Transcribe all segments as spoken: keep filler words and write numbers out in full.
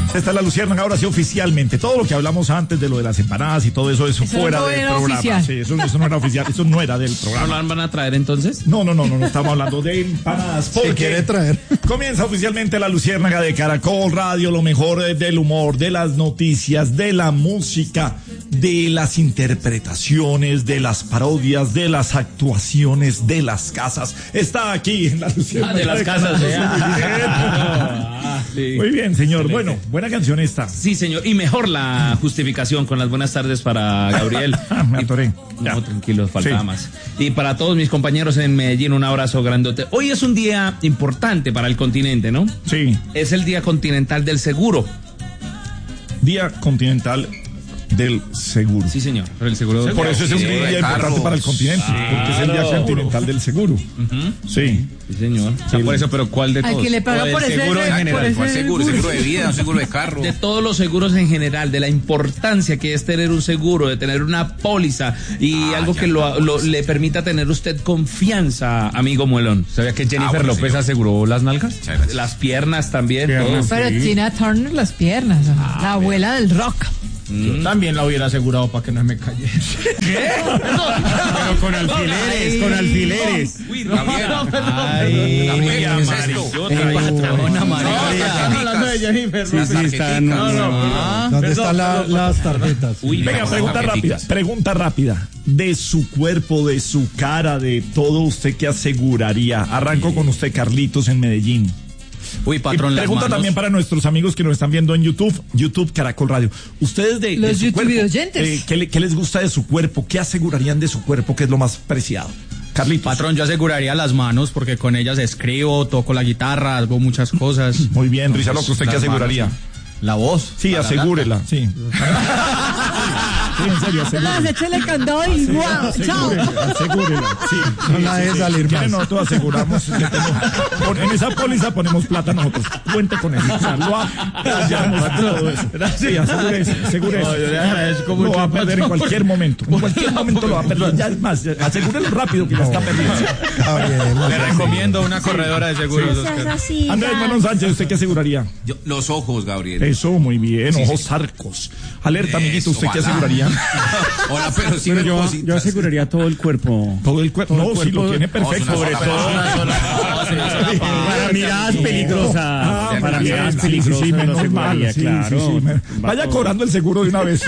Esta es la Luciérnaga, ahora sí oficialmente. Todo lo que hablamos antes de lo de las empanadas y todo eso, eso, eso fuera no del programa. Oficial. Sí, eso, eso no era oficial, eso no era del programa. ¿No la van a traer entonces? No, no, no, no, no estamos hablando de empanadas. ¿Qué quiere traer? Comienza oficialmente la Luciérnaga de Caracol Radio, lo mejor del humor, de las noticias, de la música, de las interpretaciones, de las parodias, de las actuaciones, de las casas. Está aquí en la Luciérnaga. Ah, de las casas, de ah, sí. Muy bien, señor. Excelente. Bueno, buena canción esta. Sí, señor. Y mejor la justificación con las buenas tardes para Gabriel. Me atoré. No, tranquilo, faltaba sí. más. Y para todos mis compañeros en Medellín, un abrazo grandote. Hoy es un día importante para el continente, ¿no? Sí. Es el Día Continental del Seguro. Día Continental del Seguro. Sí, señor. Por, el seguro por eso es un sí, día importante para el continente, claro. Porque es el Día Continental del Seguro. Uh-huh. Sí. Sí, señor. O sea, por eso, pero ¿cuál de todos? Al que le paga por ese seguro en general. ¿Cuál seguro? Seguro de vida, un seguro de carro. De todos los seguros en general, de la importancia que es tener un seguro, de tener una póliza y ah, algo que lo, lo, le permita tener usted confianza, amigo Muelón. ¿Sabía que Jennifer ah, bueno, López señor. aseguró las nalgas? Las piernas también. Piernas, pero sí. Tina Turner las piernas, ah, la abuela del rock. Yo también la hubiera asegurado para que no me cayera. ¿Qué? Pero con alfileres, ay, con alfileres. Uy, Gabriel. Ay, Gabriel, patrona María. Hablando de Jennifer. Sí, sí, están. No, no. ¿Dónde están la, las tarjetas? Uy, venga, pregunta rápida. Pregunta rápida. De su cuerpo, de su cara, de todo, ¿usted qué aseguraría? Arranco con usted, Carlitos, en Medellín. Uy, patrón, y pregunta las también para nuestros amigos que nos están viendo en YouTube, YouTube Caracol Radio. Ustedes de, los de su YouTube cuerpo, oyentes. Eh, ¿qué, le, ¿qué les gusta de su cuerpo? ¿Qué asegurarían de su cuerpo? ¿Qué es lo más preciado? Carlitos. Patrón, yo aseguraría las manos porque con ellas escribo, toco la guitarra, hago muchas cosas. Muy bien, Risa Loco, ¿usted qué aseguraría? Manos, la voz. Sí, asegúrela, sí. Sí, en serio, asegúrela. Las échale candado y guau, chao. Asegúrela, sí. No la dejes salir más. Nosotros aseguramos que tenemos, en esa póliza ponemos plata nosotros. Cuente con eso. O sea, lo apoyamos todo eso. Sí, asegúrese, asegúrese. No, lo va a perder en cualquier momento. En cualquier momento lo va a perder. Ya es más, asegúrelo rápido que ya está perdido. Le recomiendo una corredora de seguros. Sí. Andrés Manuel Sánchez, ¿usted qué aseguraría? Yo, los ojos, Gabriel. Eso, muy bien. Sí, ojos sí. Arcos. Alerta, amiguito, ¿usted qué aseguraría? Hola, pero sí, pero yo, yo aseguraría todo el cuerpo. Todo el cuerpo. No, si lo tiene perfecto. Sobre todo. Para miradas peligrosas. Para miradas peligrosas. Sí, menos mal. Claro. Vaya cobrando el seguro de una vez.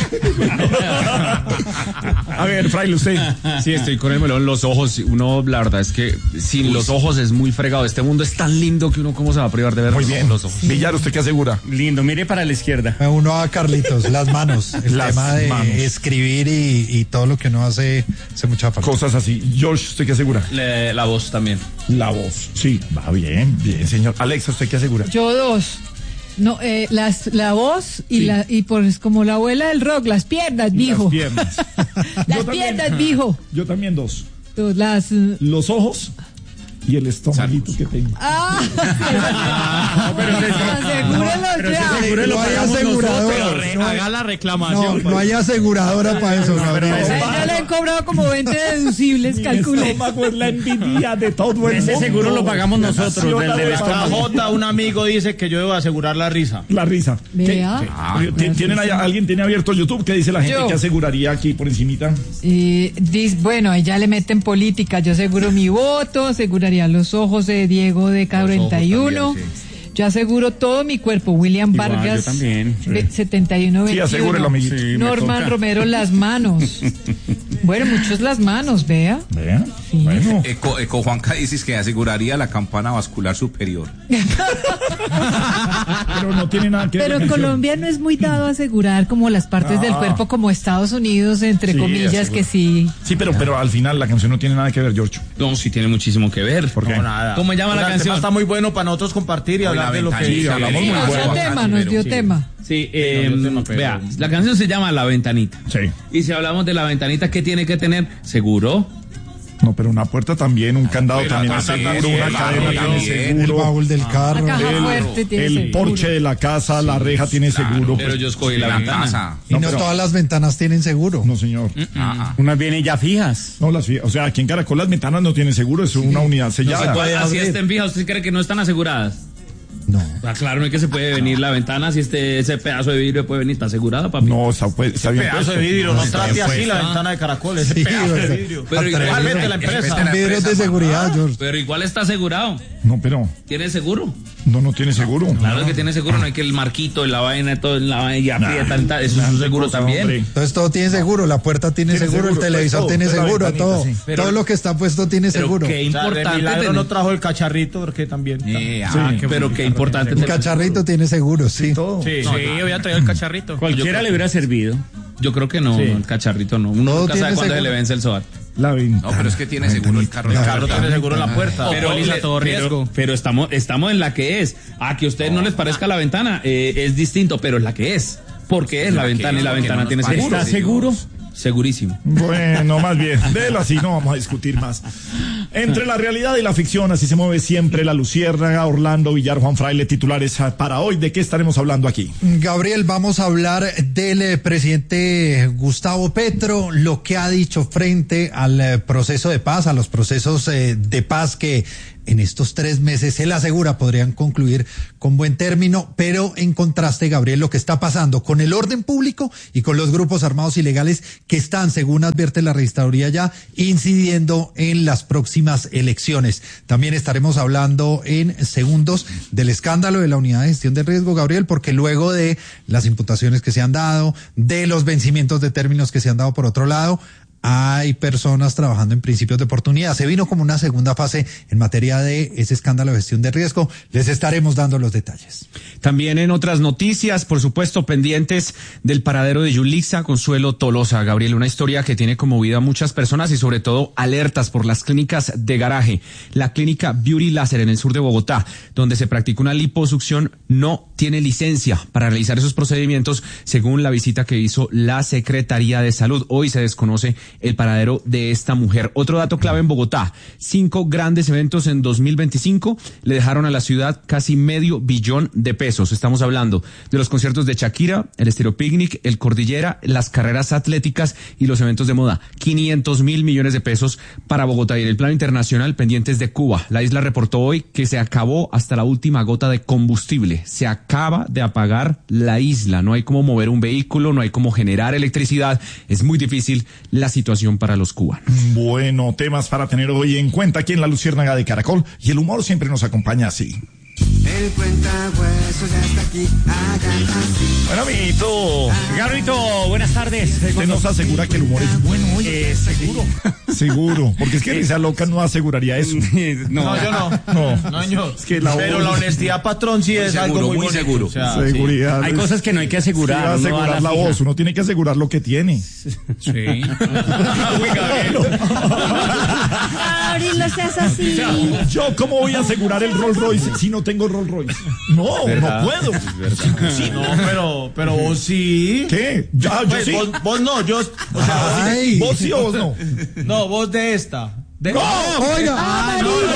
A ver, Fraile, usted. Sí, estoy con el melón. Los ojos, uno, la verdad es que sin Uy, los ojos es muy fregado. Este mundo es tan lindo que uno, ¿cómo se va a privar de ver muy bien. los ojos? Villar, ¿usted qué asegura? Lindo, mire para la izquierda. Uno a Carlitos, las manos. El las tema de manos. Escribir y, y todo lo que uno hace, hace mucha falta. Cosas así. George, ¿usted qué asegura? Le, la voz también. La voz, sí, va bien, bien, señor. Alexa, ¿usted qué asegura? Yo dos. No, eh, las, la voz y sí. la y pues como la abuela del rock, las piernas, mijo. Las piernas. Las piernas, mijo. Yo también dos. Dos, las uh... los ojos y el estomaguito que tengo. Ah, no, pero asegúrelo ya. Asegúrelo, no hay aseguradora. Re, no, haga la reclamación. No, no hay aseguradora para eso. No, pero ya le han cobrado como veinte deducibles, calculé. El estómago es la envidia de todo el Ese mundo. seguro lo pagamos nosotros. Del de J, un amigo dice que yo debo asegurar la risa. La risa. Vea. Ah, ¿Tienen allá, ¿Alguien tiene abierto YouTube? ¿Qué dice la gente? ¿Qué aseguraría aquí por encimita? Eh, dice, bueno, ya le meten política. Yo aseguro mi voto, aseguraría los ojos de Diego de K cuarenta y uno. También, sí. Yo aseguro todo mi cuerpo. William Igual, Vargas, yo también, sí. setenta y uno veintiuno. Sí, asegúrelo, amiguito. Sí, Norman Romero, las manos. Bueno, muchos las manos, vea. Vea. Sí. Bueno. Eco, Eco Juanca dices que aseguraría la campana vascular superior. Pero no tiene nada que ver. Pero Colombia no es muy dado a asegurar como las partes ah. del cuerpo como Estados Unidos, entre sí, comillas, asegura. Que sí. Sí, pero, pero al final la canción no tiene nada que ver, George. No, sí tiene muchísimo que ver. ¿Por qué? No, nada. ¿Cómo llama o sea, la canción? Está muy bueno para nosotros compartir y Hoy hablar de lo que sí, hablamos sí, muy nos bueno. dio tema, nos dio sí. tema. Sí, eh, no, tema, pero... vea, la canción se llama La Ventanita. Sí. Y si hablamos de la ventanita, ¿qué tiene que tener? Seguro. No, pero una puerta también, un candado pero también es seguro, también, una cadena también seguro. El baúl del carro. La caja fuerte el tiene el seguro. porche de la casa, sí, la reja tiene claro, seguro. Pero pues, yo escogí la, la ventana. Casa. Y no, no pero, todas las ventanas tienen seguro. No, señor. Uh-uh. Uh-uh. Unas vienen ya fijas. No, las fijas. O sea, aquí en Caracol las ventanas no tienen seguro, es sí. una unidad sellada. No se puede así estén fijas, ¿usted cree que no están aseguradas? No. Ah, claro, no es que se puede venir la ventana, si este ese pedazo de vidrio puede venir, está asegurada, papi. No, está, pues, está bien pedazo puesto. de vidrio, no, no trate así la puesta. ventana de Caracol, ese Sí, pedazo de verdad. vidrio. Pero igualmente la empresa. Son vidrios de seguridad, George. Pero igual está asegurado. No, pero ¿Tiene seguro? no, no tiene seguro. Claro que tiene seguro, no hay que el marquito, la vaina, todo en la vaina y aprieta, nah, eso es un seguro cosa, también. hombre. Entonces todo tiene seguro, la puerta tiene, Tiene seguro, seguro, el televisor todo, tiene toda la seguro, ventanita, todo. sí. Pero- todo lo que está puesto tiene Pero seguro. qué O sea, de importante milagro tener- no trajo el cacharrito porque también. Eh, ah, Sí, qué pero qué importante El tener- cacharrito tiene seguro, sí. Todo. Sí, No, sí, no. yo voy a traer el cacharrito. Cualquiera le hubiera servido. Yo creo que no, Sí. el cacharrito no. Uno Todo nunca tiene sabe cuándo se seguro. le vence el SOAT. La ventana. No, pero es que tiene seguro el carro. El carro tiene seguro en la puerta. Pero, Póliza le- todo pero- riesgo. pero estamos, estamos en la que es. A que a ustedes no les parezca la ventana, eh, es distinto, pero es la que es. Porque es la La que ventana es, y la porque ventana no tiene nos seguro. parece, ¿Está seguro? Segurísimo. Bueno, más bien, déjelo así, no vamos a discutir más. Entre la realidad y la ficción, así se mueve siempre la Luciérnaga, Orlando Villar, Juan Fraile, titulares para hoy. ¿De qué estaremos hablando aquí? Gabriel, vamos a hablar del eh, presidente Gustavo Petro, lo que ha dicho frente al eh, proceso de paz, a los procesos eh, de paz que en estos tres meses, él asegura, podrían concluir con buen término, pero en contraste, Gabriel, lo que está pasando con el orden público y con los grupos armados ilegales que están, según advierte la registraduría ya, incidiendo en las próximas elecciones. También estaremos hablando en segundos del escándalo de la unidad de gestión de riesgo, Gabriel, porque luego de las imputaciones que se han dado, de los vencimientos de términos que se han dado por otro lado, hay personas trabajando en principios de oportunidad. Se vino como una segunda fase en materia de ese escándalo de gestión de riesgo. Les estaremos dando los detalles. También en otras noticias, por supuesto, pendientes del paradero de Yulisa Consuelo Tolosa. Gabriel, una historia que tiene conmovido a muchas personas y sobre todo alertas por las clínicas de garaje. La clínica Beauty Láser en el sur de Bogotá, donde se practica una liposucción, no tiene licencia para realizar esos procedimientos, según la visita que hizo la Secretaría de Salud. Hoy se desconoce el paradero de esta mujer. Otro dato clave en Bogotá: cinco grandes eventos en dos mil veinticinco le dejaron a la ciudad casi medio billón de pesos. Estamos hablando de los conciertos de Shakira, el Estéreo Picnic, el Cordillera, las carreras atléticas y los eventos de moda. quinientos mil millones de pesos para Bogotá. Y en el plano internacional, pendientes de Cuba. La isla reportó hoy que se acabó hasta la última gota de combustible. Se acaba de apagar la isla. No hay cómo mover un vehículo, no hay cómo generar electricidad. Es muy difícil la situación para los cubanos. Bueno, temas para tener hoy en cuenta aquí en la Luciérnaga de Caracol, y el humor siempre nos acompaña así. El cuentahuesos ya está aquí, hagan así. Bueno, amiguito, Gabrito, buenas tardes. usted nos asegura que el humor es bueno hoy. Eh, seguro. Seguro, porque es que Risa Loca no aseguraría eso. No, yo no. No. No, yo. Es que la Pero voz- la honestidad, patrón, sí es seguro, algo muy, muy bonito. seguro. O sea, Seguridad. Hay cosas que no hay que asegurar. Sí, va a uno va a asegurar la fija. voz, uno tiene que asegurar lo que tiene. Sí. Uy, Gabriel. Gabriel, no seas así. Yo, ¿cómo voy a asegurar el Rolls Royce si no tengo Rolls Royce? No, no puedo. Sí, no, pero, pero vos sí. ¿Qué? Ya, yo Pues, sí. vos, vos no, yo. O sea, Ay. ¿Vos sí o vos no? no, vos de esta. De, ¡No! Oiga,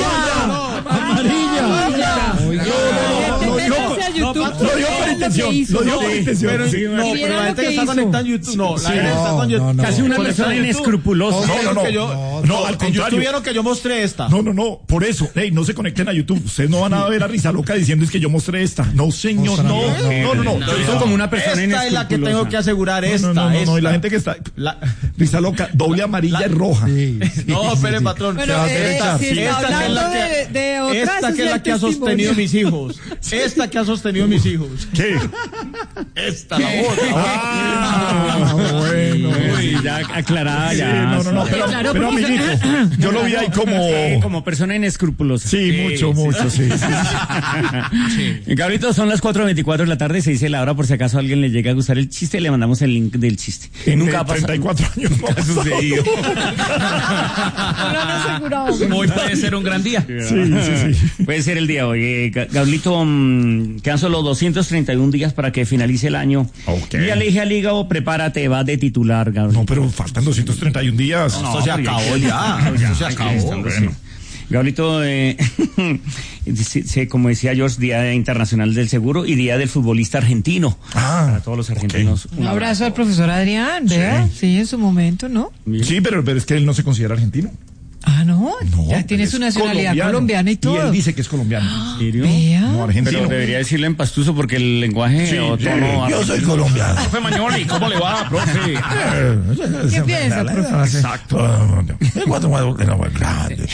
Amarilla. Métanse a YouTube. Lo digo con intención. Lo digo con intención. Pero, Sí. no, pero Vieron la lo gente que que está hizo. conectada en YouTube. No, la Sí, gente está no, con YouTube. no, no. Casi una Conectada persona en YouTube. inescrupulosa. No, no, no. Que yo, No, no, al en contrario. YouTube vieron que yo mostré esta. No, no, no, por eso, hey, no se conecten a YouTube, ustedes no van a ver a Risa Loca diciendo es que yo mostré esta, no señor, no, no, no, no, Lo hizo como una persona Esta es la que inescrupulosa. tengo que asegurar, esta, no, no, no, esta. no, y la gente que está, La- Risa Loca, doble amarilla y roja. Sí, sí, No, sí, espere, sí. patrón. Bueno, Esta- eh, esta- si está esta que es hablando la que- de- de otra, esta ese que es es la el que ha testimonio. sostenido mis hijos. Esta que ha sostenido mis hijos. ¿Qué? Esta, la otra. Ah, bueno. Uy, ya aclarada, Sí, ya. no, no, no, pero, Claro, pero porque- amiguito, yo lo vi ahí como, Sí, como persona inescrupulosa. sí, mucho, mucho, sí, sí, sí. Gabrito, son las cuatro veinticuatro de la tarde, se dice la hora por si acaso a alguien le llega a gustar el chiste, le mandamos el link del chiste. En Nunca ha treinta y pasado. cuatro años no ha sucedido. No lo han asegurado. Hoy puede ser un gran día. Sí, sí, sí. Puede ser el día hoy. Eh, Ga- Gablito, mm, quedan solo doscientos treinta y un días para que finalice el año. Ok. Y ya le dije al hígado, prepárate, va de titular, Gabriel. No, pero faltan doscientos treinta y un días. Esto se acabó ya. Esto se acabó. Bueno. Gablito, eh, se- se- como decía George, Día Internacional del Seguro y Día del Futbolista Argentino. Ah, Para todos los argentinos. Un abrazo al profesor Adrián, vea, sí, en su momento, ¿no? Sí, pero, pero es que él no se considera argentino. Ah, no, No, ya tiene es su nacionalidad colombiano. colombiana y todo. Y él dice que es colombiano. ¿En serio? Vea. No, argentino. Pero debería decirlo en pastuso porque el lenguaje Sí, o sí, tono yo soy colombiano. Profe Mañoli, ¿cómo le va, profe? ¿Qué piensa, profe? Exacto. Cuatro huevos de agua grande.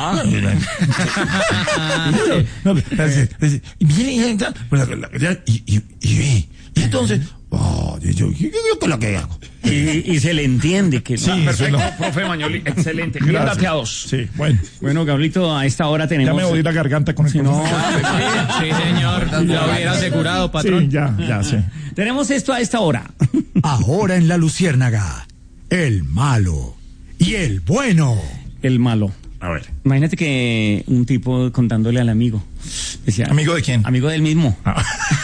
Y viene y entra, y, y, y, y entonces, oh, yo, yo, yo, yo, ¿qué es lo que hago? y, y se le entiende que Sí, Perfecto, sí, no. profe Mañoli, excelente. Bien Gracias. dateados. Sí, bueno. Bueno, Gablito, a esta hora tenemos. Ya me voy a ir la garganta con el Si no, Sí, señor. Lo hubiera asegurado, patrón. Sí, ya, ya, sí. tenemos esto a esta hora. Ahora en La Luciérnaga, el malo y el bueno. El malo. A ver. Imagínate que un tipo contándole al amigo. Decía, ¿Amigo de quién? Amigo del mismo. Ah.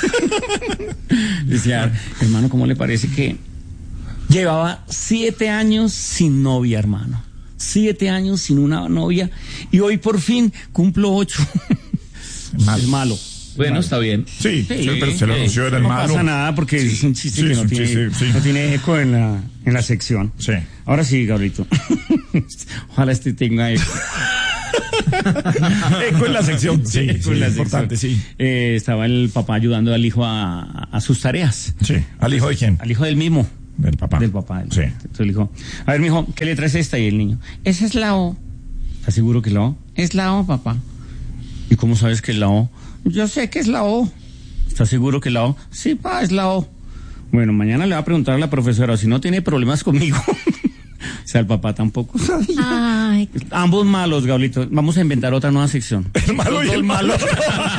Decía, hermano, ¿cómo le parece que llevaba siete años sin novia, hermano? Siete años sin una novia y hoy por fin cumplo ocho. Malo. El malo. Bueno, está bien. Sí, Sí, sí, pero se lo sí. anunció, era el No malo. pasa nada porque es un chiste Sí, que es no un tiene, chiste, sí. no tiene eco en la, en la sección. Sí. Ahora sí, Gabrielito. Ojalá este tenga eco. Eco en la sección. Sí, Eco sí, en la es importante, sección. sí. Eh, estaba el papá ayudando al hijo a, a sus tareas. Sí. ¿Al hijo de quién? Al hijo del mismo. Del papá. Del papá. del- Sí. Entonces le dijo, a ver, mijo, ¿qué letra es esta? Y el niño, esa es la O. ¿Estás seguro que es la O? Es la O, papá. ¿Y cómo sabes que es la O? Yo sé que es la O. ¿Estás seguro que es la O? Sí, pa, es la O. Bueno, mañana le va a preguntar a la profesora, o si no tiene problemas conmigo. O sea, el papá tampoco sabía. Ay, Ambos malos, Gablito. Vamos a inventar otra nueva sección. El malo y Los el dos malo. malos.